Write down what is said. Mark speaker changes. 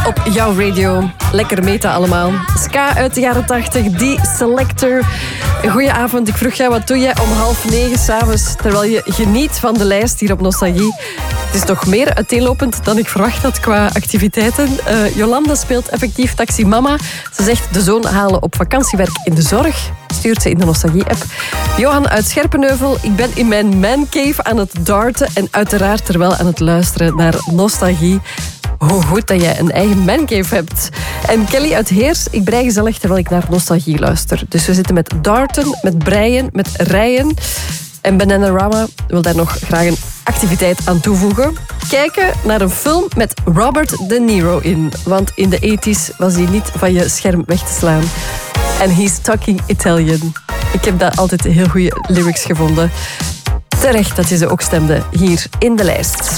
Speaker 1: op jouw radio. Lekker meta allemaal. Ska uit de jaren 80, die Selector. Goedenavond, ik vroeg jou, wat doe jij om 8:30 s'avonds terwijl je geniet van de lijst hier op Nostalgie? Het is nog meer uiteenlopend dan ik verwacht had qua activiteiten. Jolanda speelt effectief Taxi Mama. Ze zegt de zoon halen op vakantiewerk in de zorg. Stuurt ze in de Nostalgie-app. Johan uit Scherpenheuvel. Ik ben in mijn mancave aan het darten en uiteraard terwijl aan het luisteren naar Nostalgie. Hoe goed dat jij een eigen mancave hebt. En Kelly uit Heers. Ik brei gezellig terwijl ik naar Nostalgie luister. Dus we zitten met darten, met breien, met rijen. En Bananarama wil daar nog graag een activiteit aan toevoegen. Kijken naar een film met Robert De Niro in. Want in de 80's was hij niet van je scherm weg te slaan. En he's talking Italian. Ik heb daar altijd heel goede lyrics gevonden. Terecht dat je ze ook stemde hier in de lijst.